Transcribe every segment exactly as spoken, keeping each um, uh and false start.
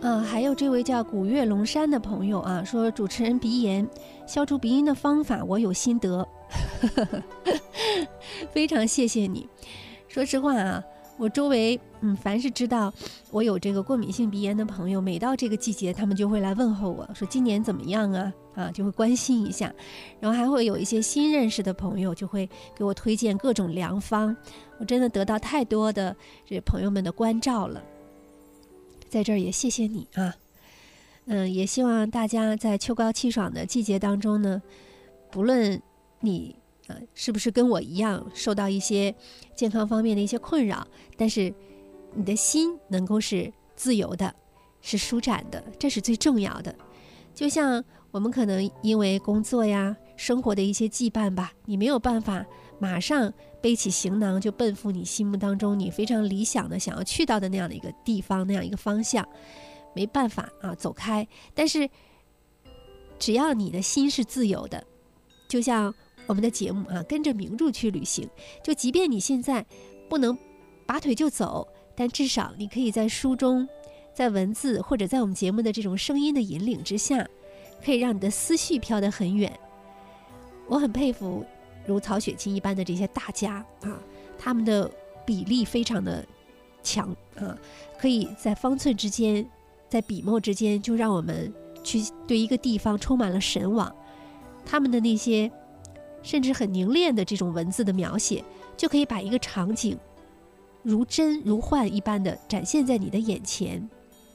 啊，还有这位叫古月龙山的朋友啊，说主持人鼻炎消除鼻音的方法我有心得。非常谢谢你。说实话啊，我周围嗯，凡是知道我有这个过敏性鼻炎的朋友，每到这个季节他们就会来问候我，说今年怎么样啊啊，就会关心一下。然后还会有一些新认识的朋友就会给我推荐各种良方，我真的得到太多的这朋友们的关照了，在这儿也谢谢你啊。嗯，也希望大家在秋高气爽的季节当中呢，不论你呃，是不是跟我一样受到一些健康方面的一些困扰，但是你的心能够是自由的，是舒展的，这是最重要的。就像我们可能因为工作呀、生活的一些羁绊吧，你没有办法马上背起行囊就奔赴你心目当中你非常理想的想要去到的那样的一个地方，那样一个方向，没办法啊走开。但是只要你的心是自由的，就像我们的节目啊，跟着名著去旅行，就即便你现在不能拔腿就走，但至少你可以在书中，在文字或者在我们节目的这种声音的引领之下，可以让你的思绪飘得很远。我很佩服如曹雪芹一般的这些大家啊，他们的比例非常的强啊，可以在方寸之间，在笔墨之间，就让我们去对一个地方充满了神往。他们的那些甚至很凝练的这种文字的描写，就可以把一个场景如真如幻一般的展现在你的眼前。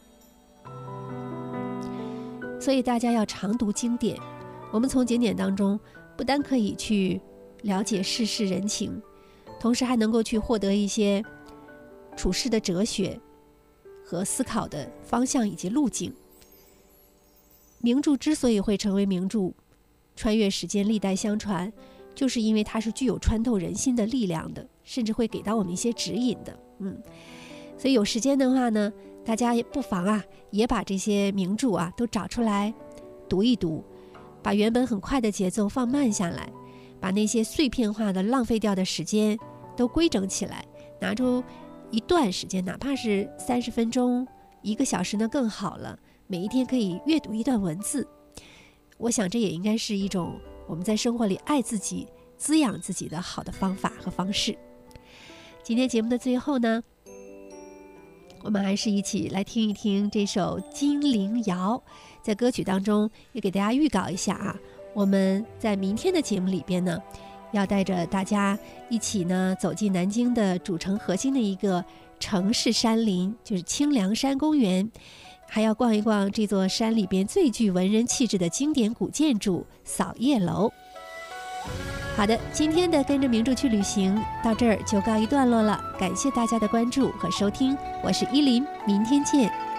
所以大家要常读经典，我们从经典当中不单可以去了解世事人情，同时还能够去获得一些处世的哲学和思考的方向以及路径。名著之所以会成为名著，穿越时间历代相传，就是因为它是具有穿透人心的力量的，甚至会给到我们一些指引的。嗯，所以有时间的话呢，大家也不妨啊，也把这些名著啊都找出来读一读，把原本很快的节奏放慢下来，把那些碎片化的浪费掉的时间都规整起来，拿出一段时间，哪怕是三十分钟、一个小时呢更好了，每一天可以阅读一段文字。我想这也应该是一种我们在生活里爱自己、滋养自己的好的方法和方式。今天节目的最后呢，我们还是一起来听一听这首《金陵谣》。在歌曲当中也给大家预告一下啊，我们在明天的节目里边呢，要带着大家一起呢走进南京的主城核心的一个城市山林，就是清凉山公园，还要逛一逛这座山里边最具文人气质的经典古建筑扫叶楼。好的，今天的跟着名著去旅行到这儿就告一段落了，感谢大家的关注和收听，我是依林，明天见。